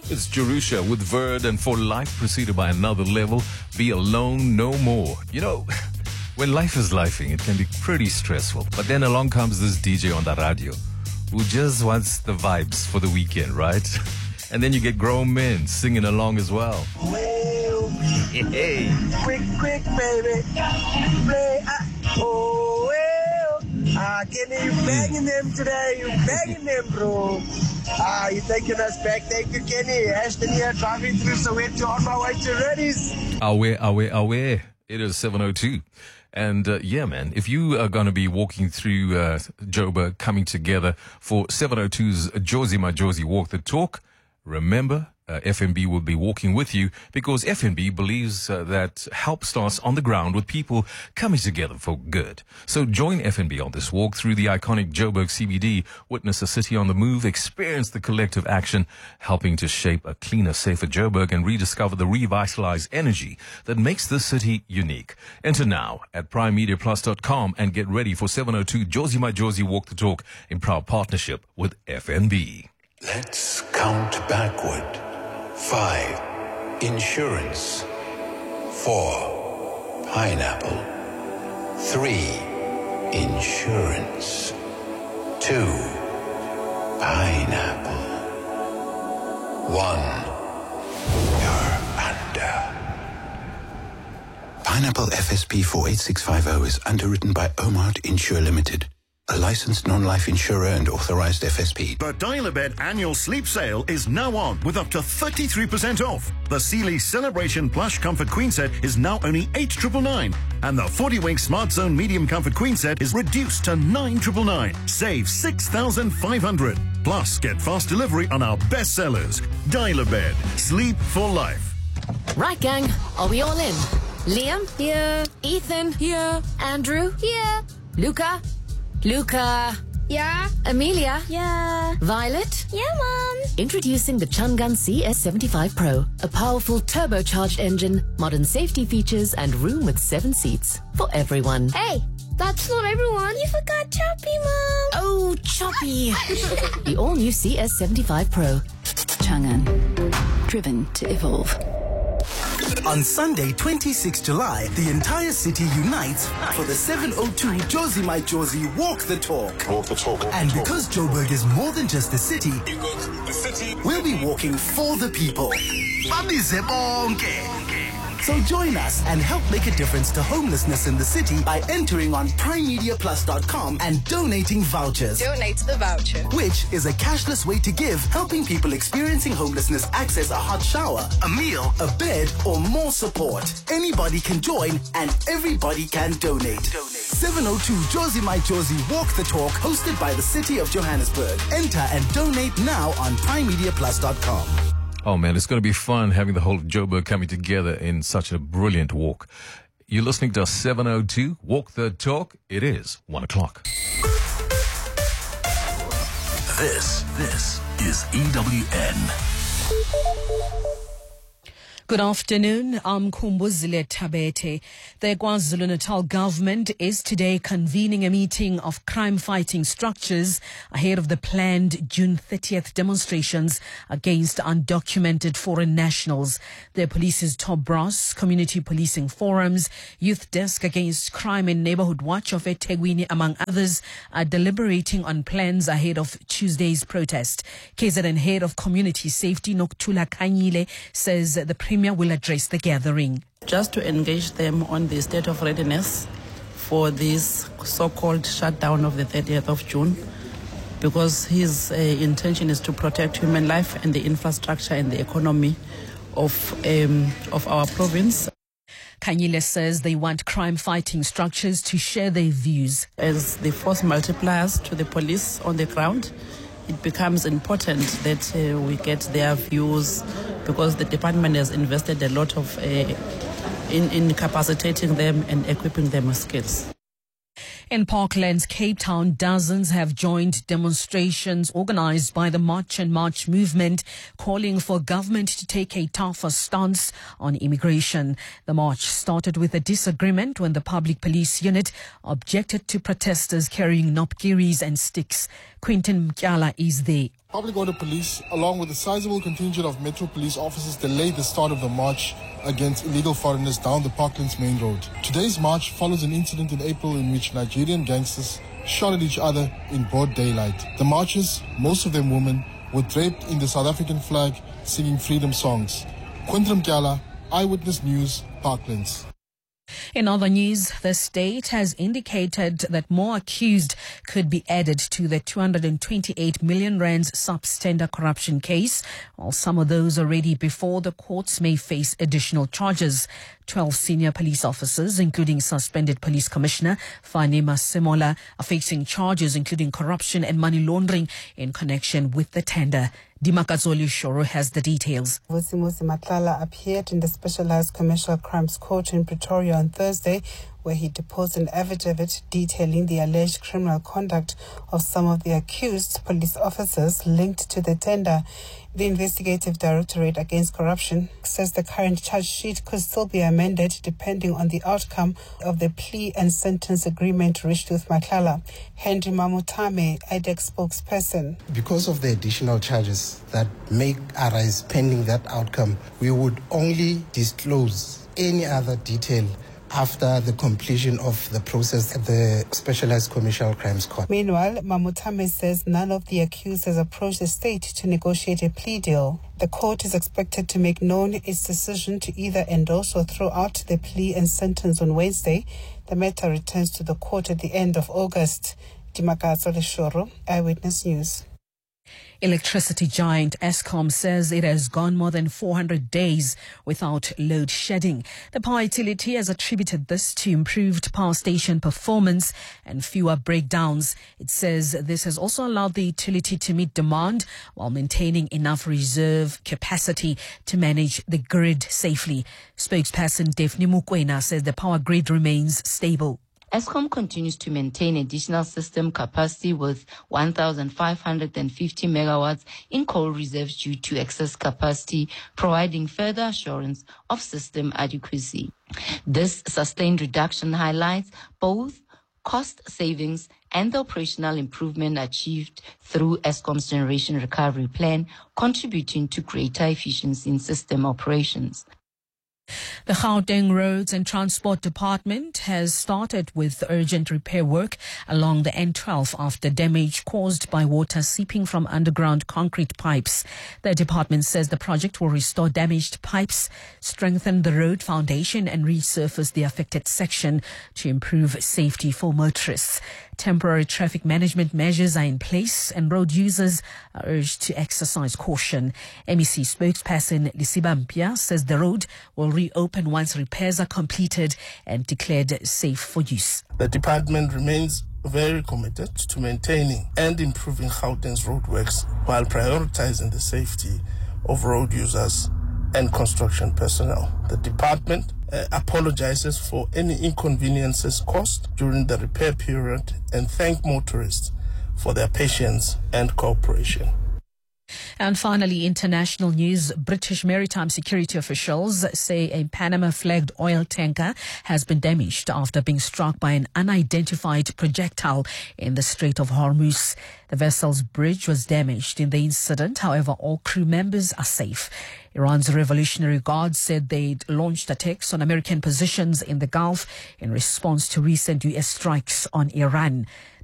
It's Jerusha with Verd and For Life, preceded by Another Level, Be Alone No More. You know, when life is lifing, it can be pretty stressful. But then along comes this DJ on the radio who just wants the vibes for the weekend, right? And then you get grown men singing along as well. Well, Hey. quick, baby. Play, oh, well. Kenny, you banging them today. You banging them, bro. You taking us back. Thank you, Kenny. Ashton here, driving through Soweto on my way to Reddy's. Away. It is 7:02. And yeah, man, if you are going to be walking through Joburg, coming together for 7:02's Josie My Josie Walk the Talk, remember, FNB will be walking with you because FNB believes that help starts on the ground with people coming together for good. So join FNB on this walk through the iconic Joburg CBD, witness a city on the move, experience the collective action, helping to shape a cleaner, safer Joburg and rediscover the revitalized energy that makes this city unique. Enter now at primemediaplus.com and get ready for 7:02 Josie My Josie Walk the Talk in proud partnership with FNB. Let's count backward. 5. Insurance. 4. Pineapple. 3. Insurance. 2. Pineapple. 1. You're under. Pineapple FSP 48650 is underwritten by Omart Insure Limited, a licensed non-life insurer and authorized FSP. The Dial-A-Bed annual sleep sale is now on with up to 33% off. The Sealy Celebration Plush Comfort Queen Set is now only $8,999, and the 40-Wink Smart Zone Medium Comfort Queen Set is reduced to $9,999. Save $6,500. Plus, get fast delivery on our best sellers. Dial-A-Bed. Sleep for life. Right, gang. Are we all in? Liam? Here. Ethan? Here. Andrew? Here. Luca? Yeah. Amelia? Yeah. Violet? Yeah, Mom. Introducing the Chungun CS75 Pro, a powerful turbocharged engine, modern safety features, and room with 7 seats for everyone. Hey, that's not everyone. You forgot Choppy, Mom. Oh, Choppy! The all-new CS75 Pro. Chungun. Driven to evolve. On Sunday, 26 July, the entire city unites for the 7:02 Josie My Josie Walk the Talk. And because Joburg is more than just a city, we'll be walking for the people. So join us and help make a difference to homelessness in the city by entering on primemediaplus.com and donating vouchers. Donate the voucher. Which is a cashless way to give, helping people experiencing homelessness access a hot shower, a meal, a bed, or more support. Anybody can join and everybody can donate. 7:02 Josie My Josie Walk the Talk, hosted by the City of Johannesburg. Enter and donate now on primemediaplus.com. Oh man, it's going to be fun having the whole of Joburg coming together in such a brilliant walk. You're listening to 7:02 Walk the Talk. It is 1 o'clock. This is EWN. Good afternoon. I'm Kumbuzile Tabete. The KwaZulu-Natal government is today convening a meeting of crime-fighting structures ahead of the planned June 30th demonstrations against undocumented foreign nationals. The police's top brass, community policing forums, Youth Desk Against Crime and Neighborhood Watch of eThekwini, among others, are deliberating on plans ahead of Tuesday's protest. KZN head of community safety, Nokuthula Khanyile, says the Premier will address the gathering. Just to engage them on the state of readiness for this so-called shutdown of the 30th of June, because his intention is to protect human life and the infrastructure and the economy of our province. Khanyile says they want crime-fighting structures to share their views. As the force multipliers to the police on the ground, it becomes important that we get their views, because the department has invested a lot of in capacitating them and equipping them with skills. In Parklands, Cape Town, dozens have joined demonstrations organized by the March and March movement, calling for government to take a tougher stance on immigration. The march started with a disagreement when the public police unit objected to protesters carrying nopgiris and sticks. Quentin Mkyala is there. Public Order Police, along with a sizable contingent of Metro Police officers, delayed the start of the march against illegal foreigners down the Parklands main road. Today's march follows an incident in April in which Nigerian gangsters shot at each other in broad daylight. The marchers, most of them women, were draped in the South African flag, singing freedom songs. Quintram Kyala, Eyewitness News, Parklands. In other news, the state has indicated that more accused could be added to the 228 million rand substandard corruption case, while some of those already before the courts may face additional charges. 12 senior police officers, including suspended police commissioner Fani Masemola, are facing charges including corruption and money laundering in connection with the tender. Dimakatsoli Shoro has the details. Vusimuzi Matlala appeared in the Specialized Commercial Crimes Court in Pretoria on Thursday, where he deposed an affidavit detailing the alleged criminal conduct of some of the accused police officers linked to the tender. The Investigative Directorate Against Corruption says the current charge sheet could still be amended depending on the outcome of the plea and sentence agreement reached with Matlala. Henry Mamutame, IDEC spokesperson. Because of the additional charges that may arise pending that outcome, we would only disclose any other detail after the completion of the process at the Specialized Commercial Crimes Court. Meanwhile, Mamutame says none of the accused has approached the state to negotiate a plea deal. The court is expected to make known its decision to either endorse or throw out the plea and sentence on Wednesday. The matter returns to the court at the end of August. Dimakatsole Shoro, Eyewitness News. Electricity giant Eskom says it has gone more than 400 days without load shedding. The power utility has attributed this to improved power station performance and fewer breakdowns. It says this has also allowed the utility to meet demand while maintaining enough reserve capacity to manage the grid safely. Spokesperson Daphne Mukwena says the power grid remains stable. Eskom continues to maintain additional system capacity with 1,550 megawatts in coal reserves due to excess capacity, providing further assurance of system adequacy. This sustained reduction highlights both cost savings and the operational improvement achieved through Eskom's Generation Recovery Plan, contributing to greater efficiency in system operations. The Gauteng Roads and Transport Department has started with urgent repair work along the N12 after damage caused by water seeping from underground concrete pipes. The department says the project will restore damaged pipes, strengthen the road foundation and resurface the affected section to improve safety for motorists. Temporary traffic management measures are in place and road users are urged to exercise caution. MEC spokesperson Lisiba Mpia says the road will reopen once repairs are completed and declared safe for use. The department remains very committed to maintaining and improving Gauteng's roadworks while prioritizing the safety of road users and construction personnel. The department apologizes for any inconveniences caused during the repair period and thank motorists for their patience and cooperation. And finally, international news. British maritime security officials say a Panama-flagged oil tanker has been damaged after being struck by an unidentified projectile in the Strait of Hormuz. The vessel's bridge was damaged in the incident. However, all crew members are safe. Iran's Revolutionary Guard said they'd launched attacks on American positions in the Gulf in response to recent U.S. strikes on Iran.